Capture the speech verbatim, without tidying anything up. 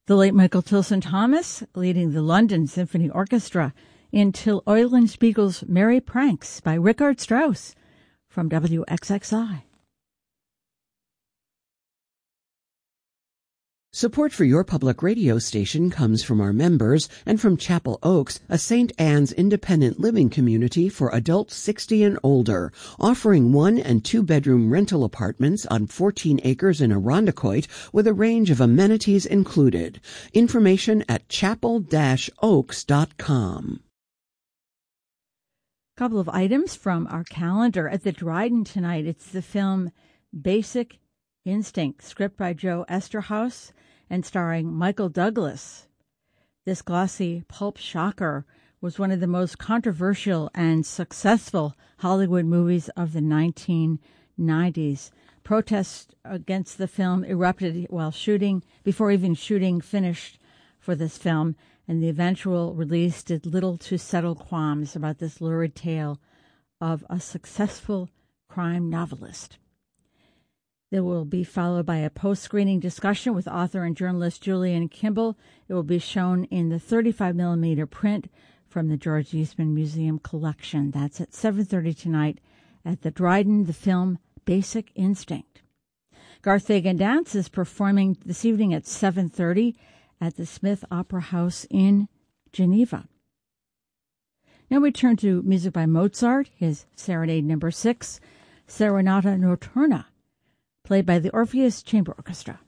The late Michael Tilson Thomas leading the London Symphony Orchestra in Till Eulenspiegel's Merry Pranks by Richard Strauss from W X X I. Support for your public radio station comes from our members and from Chapel Oaks, a Saint Anne's independent living community for adults sixty and older, offering one and two bedroom rental apartments on fourteen acres in Irondequoit with a range of amenities included. Information at chapel dash oaks dot com. Couple of items from our calendar at the Dryden tonight. It's the film Basic Instinct, script by Joe Esterhaus and starring Michael Douglas. This glossy pulp shocker was one of the most controversial and successful Hollywood movies of the nineteen nineties. Protests against the film erupted while shooting, before even shooting finished for this film, and the eventual release did little to settle qualms about this lurid tale of a successful crime novelist. It will be followed by a post-screening discussion with author and journalist Julian Kimball. It will be shown in the thirty-five millimeter print from the George Eastman Museum collection. That's at seven thirty tonight at the Dryden, the film Basic Instinct. Garth Hagen Dance is performing this evening at seven thirty at the Smith Opera House in Geneva. Now we turn to music by Mozart, his Serenade Number six, Serenata Notturna, played by the Orpheus Chamber Orchestra.